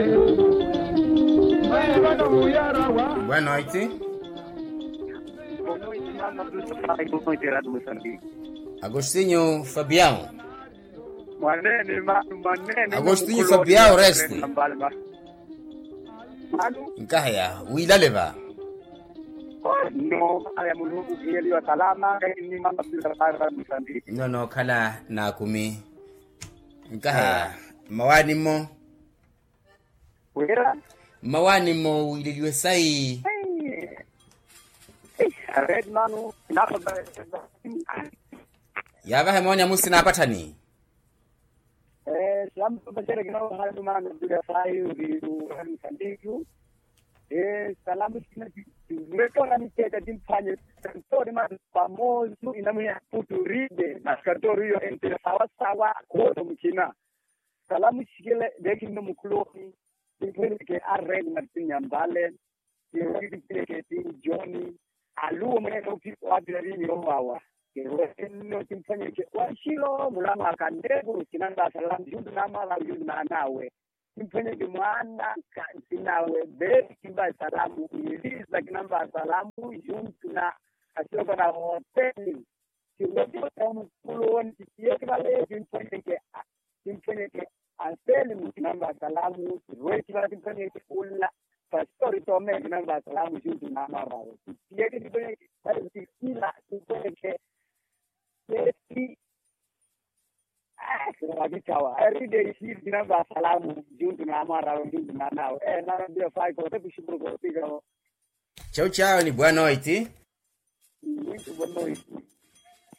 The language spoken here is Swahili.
Bueno, Haití. Agostinho Fabião. Agostinho Fabião resti. Nkaya, uilaleva. No, aya mulungu yeli wa salama ni mama bila para Mozambique. No, kala na kumi. Nkaya, mawani mo. Wera? Mawani mo ililiwe sai. Red manu inapa Yava hemonya musi na patani. Salam pabajere gino hadu manu bila sai uriu Mozambique. Salamu sina mekona miteta dimfanye kantori ma famoso inamia futuride na kantori yo entre sawa kodo mkina salamu shigele deki no mkuloni dimfanye ke arred Martin Nyambale dimfanye ke Tim Johnny alu mene no pipo adiri yo wawa ke no dimfanye ke washilo mulama kandego kinanga salamu jundu na mala jundu na nawe dimfanye ke mwana sinawe besi kimba salamu iliza kinamba salamu juntu na ashoka na hoteli kimba mkuloni kiyekale dimfanye ke aseli kinamba salamu wewe dimfanye ke ula pastori tome kinamba salamu juntu na mara kiyeke dimfanye ke kila dimfanye ke besi Wajitawa everyday shi kinamba salamu juntu na mara juntu na nao na ndio fai kwa sababu shukuru kwa piga Chao ni bwana Haití. Muito boa noite.